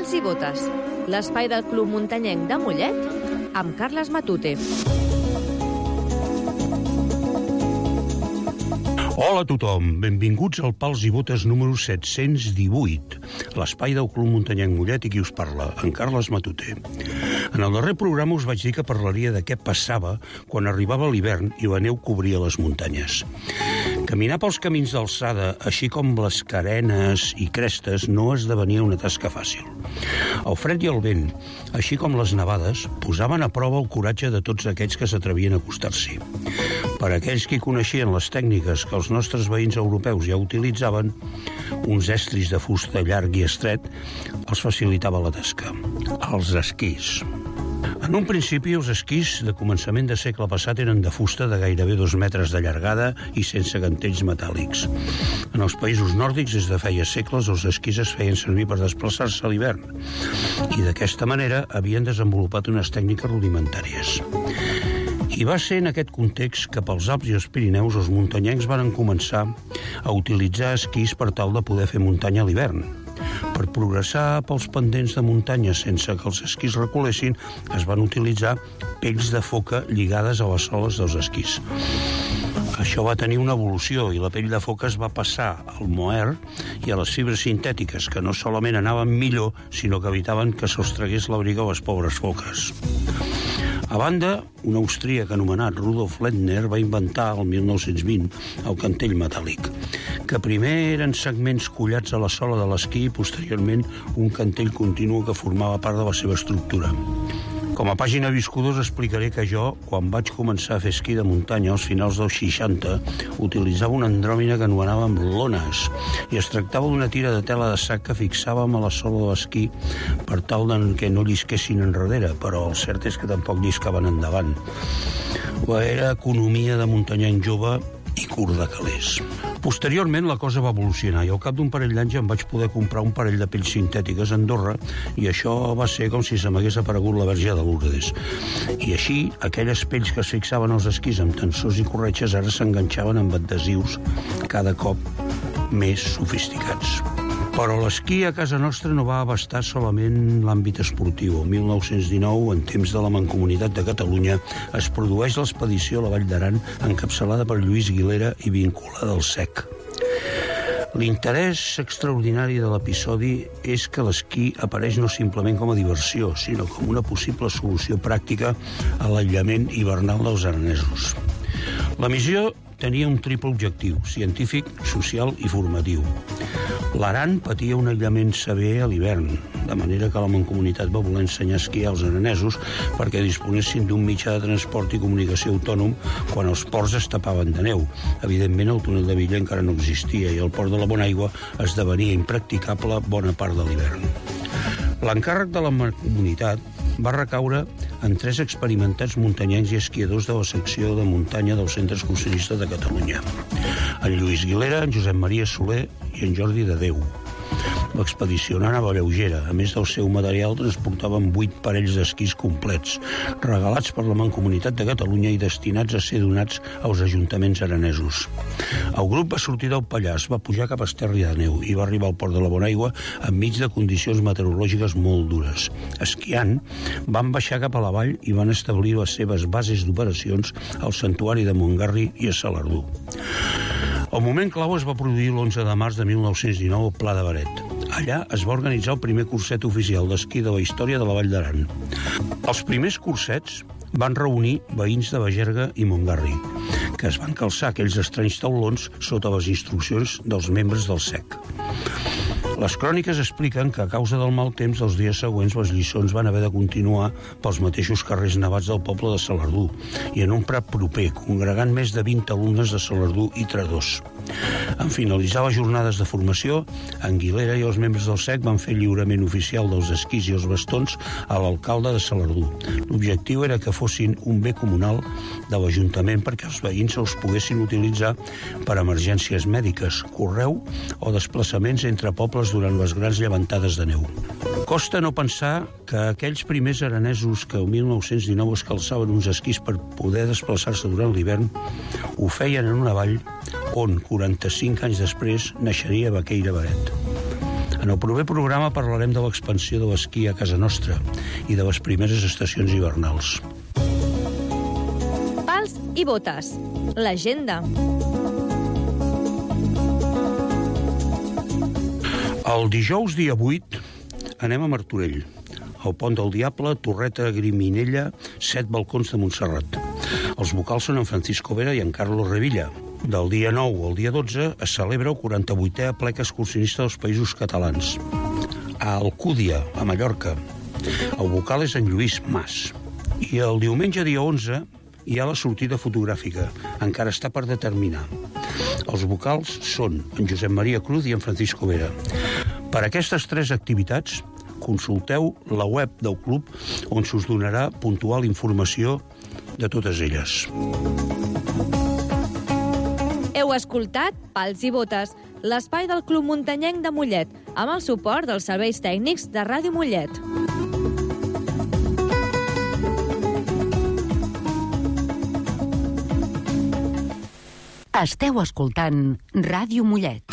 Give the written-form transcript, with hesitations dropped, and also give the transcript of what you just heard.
Pals i botes, l'espai del Club Muntanyenc de Mollet amb Carles Matute. Hola a tothom, benvinguts al Pals i Botes número 718, l'espai del Club Muntanyenc Mollet i qui us parla, en Carles Matute. En el darrer programa us vaig dir que parlaria de què passava quan arribava l'hivern i la neu cobria les muntanyes. Caminar pels camins d'alçada, així com les carenes i crestes, no esdevenia una tasca fàcil. El fred i el vent, així com les nevades, posaven a prova el coratge de tots aquells que s'atrevien a acostar-s'hi. Per aquells que coneixien les tècniques que els nostres veïns europeus ja utilitzaven, uns estris de fusta llarg i estret els facilitava la tasca. Els esquís. En un principi, els esquís de començament de segle passat eren de fusta de gairebé 2 metres de llargada i sense gantells metàl·lics. En els països nòrdics, des de feia segles, els esquís es feien servir per desplaçar-se a l'hivern i d'aquesta manera havien desenvolupat unes tècniques rudimentàries. I va ser en aquest context que pels Alps i els Pirineus els muntanyencs van començar a utilitzar esquís per tal de poder fer muntanya a l'hivern. Per progressar pels pendents de muntanya sense que els esquís reculessin, es van utilitzar pells de foca lligades a les soles dels esquís. Això va tenir una evolució i la pell de foca es va passar al mohair i a les fibres sintètiques, que no solament anaven millor, sinó que evitaven que se'ls tragués l'abric a les pobres foques. A banda, un austríac anomenat Rudolf Lendner va inventar el 1920 el cantell metàl·lic, que primer eren segments collats a la sola de l'esquí i posteriorment un cantell continu que formava part de la seva estructura. Com a pàgina viscuda us explicaré que jo, quan vaig començar a fer esquí de muntanya als finals dels 60, utilitzava una andròmina que anomenàvem lones i es tractava d'una tira de tela de sac que fixàvem a la sola de l'esquí per tal que no llisquessin enrere, però el cert és que tampoc lliscaven endavant. Era economia de muntanyenc jove i curt de calés. Posteriorment la cosa va evolucionar i al cap d'un parell d'anys em vaig poder comprar un parell de pells sintètiques a Andorra i això va ser com si se m'hagués aparegut la Verge de Lourdes. I així, aquelles pells que es fixaven als esquís amb tensors i corretges ara s'enganxaven amb adhesius cada cop més sofisticats. Però l'esquí a casa nostra no va abastar solament l'àmbit esportiu. El 1919, en temps de la Mancomunitat de Catalunya, es produeix l'expedició a la Vall d'Aran encapçalada per Lluís Guilera i vinculada al SEC. L'interès extraordinari de l'episodi és que l'esquí apareix no simplement com a diversió, sinó com una possible solució pràctica a l'aïllament hivernal dels aranesos. La missió tenia un triple objectiu, científic, social i formatiu. L'Aran patia un aïllament sever a l'hivern, de manera que la Mancomunitat va voler ensenyar a esquiar als aranesos perquè disponessin d'un mitjà de transport i comunicació autònom quan els ports es tapaven de neu. Evidentment, el túnel de Villa encara no existia i el port de la Bonaigua esdevenia impracticable bona part de l'hivern. L'encàrrec de la Mancomunitat va recaure en 3 experimentats muntanyencs i esquiadors de la secció de muntanya del Centre Excursionista de Catalunya: en Lluís Guilera, en Josep Maria Soler i en Jordi de Déu. L'expedició no anava lleugera. A més del seu material, transportaven 8 parells d'esquís complets, regalats per la Mancomunitat de Catalunya i destinats a ser donats als ajuntaments aranesos. El grup va sortir del Pallars, va pujar cap a Esterri de Neu i va arribar al port de la Bonaigua enmig de condicions meteorològiques molt dures. Esquiant, van baixar cap a la vall i van establir les seves bases d'operacions al Santuari de Montgarri i a Salardú. El moment clau es va produir l'11 de març de 1919 al Pla de Beret. Allà es va organitzar el primer curset oficial d'esquí de la història de la Vall d'Aran. Els primers cursets van reunir veïns de Bagerga i Montgarri, que es van calçar aquells estranys taulons sota les instruccions dels membres del SEC. Les cròniques expliquen que a causa del mal temps els dies següents les lliçons van haver de continuar pels mateixos carrers nevats del poble de Salardú i en un prat proper, congregant més de 20 alumnes de Salardú i Tredòs. En finalitzar les jornades de formació, en Guilera i els membres del SEC van fer lliurament oficial dels esquís i els bastons a l'alcalde de Salardú. L'objectiu era que fossin un bé comunal de l'Ajuntament perquè els veïns els poguessin utilitzar per emergències mèdiques, correu o desplaçaments entre pobles durant les grans llevantades de neu. Costa no pensar que aquells primers aranesos que el 1919 es calçaven uns esquís per poder desplaçar-se durant l'hivern ho feien en una vall on, 45 anys després, naixeria Baqueira Beret. En el proper programa parlarem de l'expansió de l'esquí a casa nostra i de les primeres estacions hivernals. Pals i botes. L'agenda. El dijous, dia 8, anem a Martorell. Al Pont del Diable, Torreta Griminella, 7 balcons de Montserrat. Els vocals són en Francisco Vera i en Carlos Revilla. Del dia 9 al dia 12 es celebra el 48è aplec excursionista dels Països Catalans. A Alcúdia, a Mallorca. El vocal és en Lluís Mas. I el diumenge, dia 11, hi ha la sortida fotogràfica. Encara està per determinar. Els vocals són en Josep Maria Cruz i en Francisco Vera. Per aquestes 3 activitats, consulteu la web del club on s'us donarà puntual informació de totes elles. Heu escoltat Pals i botes, l'espai del Club Muntanyenc de Mollet, amb el suport dels serveis tècnics de Ràdio Mollet. Esteu escoltant Ràdio Mollet.